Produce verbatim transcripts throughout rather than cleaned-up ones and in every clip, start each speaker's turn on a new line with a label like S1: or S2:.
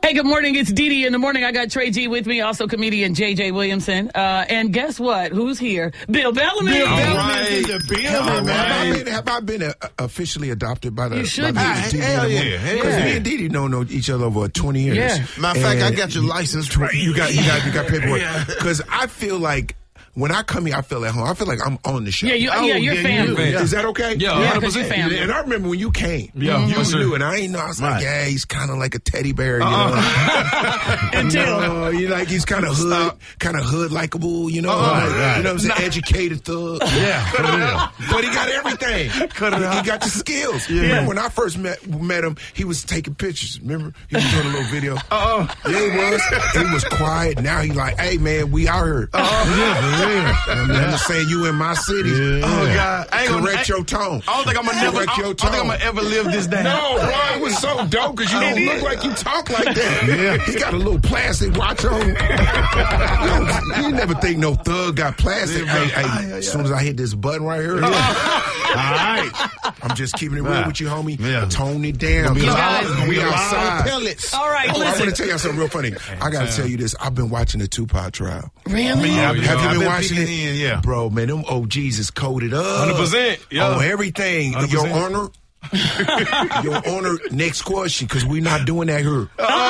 S1: Hey, good morning. It's Dee Dee in the morning. I got Trey G with me, also comedian J J Williamson. Uh, and guess what? Who's here? Bill Bellamy.
S2: Bill
S1: All
S2: Bellamy
S1: right.
S2: in the building, man.
S3: Have I been, have I been uh, officially adopted by the?
S1: You should
S3: by
S1: be.
S3: the
S2: Hell yeah, hell
S3: Because
S2: yeah.
S3: me and Dee Dee don't know each other over twenty years.
S1: Yeah.
S2: Matter of fact, I
S3: And
S2: got your license right.
S3: You got, you got, you got paperwork. Because I feel like. When I come here, I feel at home. I feel like I'm on the show.
S1: Yeah, you,
S2: Oh,
S1: yeah, you're
S2: yeah,
S1: family.
S2: you-
S3: Is that okay?
S4: Yeah,
S1: Yeah, because you're family.
S3: And I remember when you came.
S4: Yeah,
S3: you
S4: yes, sir.
S3: knew, and I ain't know. I was like,
S2: Right.
S3: yeah, he's kind of like a teddy bear, you
S2: Uh-uh.
S3: know.
S1: Until.
S3: No, you like he's kind of hood, kind of hood likable, you know.
S2: Uh-uh.
S3: like,
S2: Right.
S3: You know what I'm saying? Educated thug.
S2: Yeah, for real.
S3: But he got everything.
S2: Cut it
S3: he,
S2: out.
S3: he got the skills.
S2: Yeah.
S3: Remember when I first met met him, he was taking pictures. Remember? He was doing a little video.
S2: Uh-oh.
S3: Yeah, he was. He was quiet. Now he like, hey, man, we out here.
S2: Uh-oh. Yeah, for real.
S3: I'm just saying you in my city.
S2: Yeah. Oh, God. I ain't gonna-
S3: Correct
S2: I-
S3: your tone.
S2: I don't think I'm gonna never. I
S3: Correct
S2: don't
S3: your
S2: think I'm
S3: tone.
S2: gonna ever live this down.
S3: No, bro, it was so dope because you don't look like you talk like that.
S2: Yeah.
S3: He got a little plastic watch on. You, you never think no thug got plastic. Hey, hey, as soon as I hit this button right here,
S2: All right.
S3: I'm just keeping it real
S2: Right.
S3: with you, homie.
S2: Yeah.
S3: Tone it down.
S1: You guys-
S3: we
S2: We
S3: outside.
S2: pellets.
S1: All right,
S3: Oh, I want to
S1: listen.
S3: tell you something real funny. I got to tell you this. I've been watching the Tupac trial.
S1: Really?
S2: Yeah, I've been-
S3: Have you
S2: I've
S3: been
S2: been
S3: watching it?
S2: peeking in, yeah.
S3: Bro, man, them O Gs is coded up.
S4: one hundred percent, yeah.
S3: On everything.
S4: one hundred
S3: Your
S4: percent.
S3: Honor. Your Honor, next question, because we not doing that here.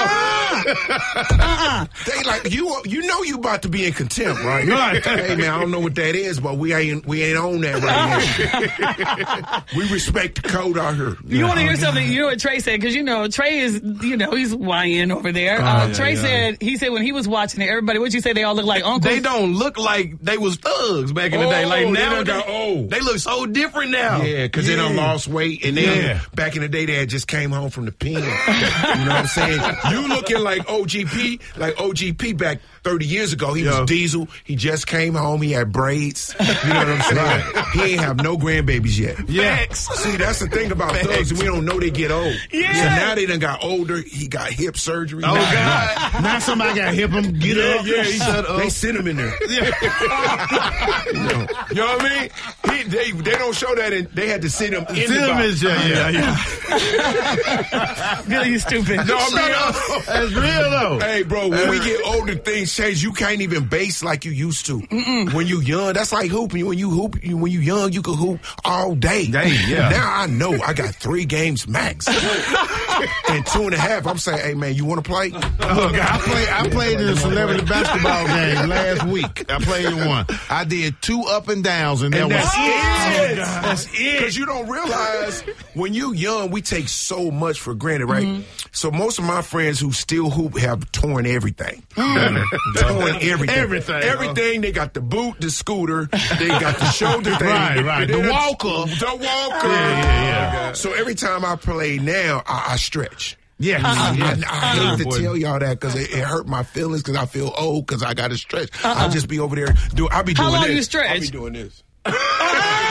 S1: Uh-uh.
S3: They like, you You know you about to be in contempt, right?
S2: Right.
S3: Hey, man, I don't know what that is, but we ain't we ain't on that right now. We respect the code out here.
S1: You want to hear something? You know what Trey said? Because, you know, Trey is, you know, he's Y N over there. Uh,
S2: yeah,
S1: Trey
S2: yeah.
S1: said, he said when he was watching it, everybody, what'd you say? They all look like uncles?
S2: They don't look like they was thugs back in the day.
S3: Oh,
S2: Like
S3: they
S2: now,
S3: done got old.
S2: they look so different now.
S3: Yeah, because they done lost weight, and then
S2: Yeah.
S3: back in the day they had just came home from the pen. You know what I'm saying? You looking like O G P, like O G P back thirty years ago. He
S2: Yeah.
S3: was Diesel. He just came home. He had braids. You know what I'm saying? He ain't have no grandbabies yet.
S2: Yeah.
S3: See, that's the thing about thugs. We don't know they get old.
S1: Yeah.
S3: So now they done got older. He got hip surgery.
S2: Oh,
S3: Now-
S2: God. Now somebody got to hip him, get
S3: Yeah,
S2: up.
S3: yeah, he,
S2: Shut up.
S3: they sent him in there. you, know, you know what I mean? He, they they don't show that. In, they had to send him in
S2: Sit
S3: the
S2: him
S3: box.
S2: in jail. Yeah, yeah.
S1: Billy, you stupid.
S3: No, I'm being
S2: Shut up. That's real, though.
S3: Hey, bro, when we get older, things change. You can't even base like you used to. Mm-mm. When you young, that's like hooping. When you hoop, you- when you young, you can hoop all day.
S2: Day, yeah.
S3: Now I know I got three games max. And two and a half, I'm saying, hey, man, you want to play?
S2: Oh, God. I played, I played in a celebrity basketball game last week. I played in one. I did two up and downs, and,
S3: And
S2: that
S3: that's
S2: was
S3: it.
S2: Oh, God.
S3: That's it. Because you don't realize when you young, we take so much for granted, right?
S2: Mm-hmm.
S3: So most of my friends who still hoop have torn everything. torn everything.
S2: Everything.
S3: Everything. They got the boot, the scooter. They got the shoulder thing.
S2: Right, right. The
S3: They-
S2: walker.
S3: The walker.
S2: Yeah, yeah, yeah.
S3: So every time I play now, I, I stretch.
S2: Yeah.
S3: I,
S2: yeah.
S3: I, I hate to tell y'all that because it, it hurt my feelings because I feel old because I got to stretch. I'll just be over there. Do, I'll be
S1: How
S3: doing
S1: long
S3: this.
S1: you stretch?
S3: I'll be doing this.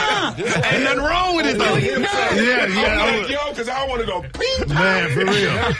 S2: Ain't nothing wrong with it, though. Yeah,
S3: I'm
S2: yeah.
S3: like, yo, because I want to go, peep.
S2: Man, for real.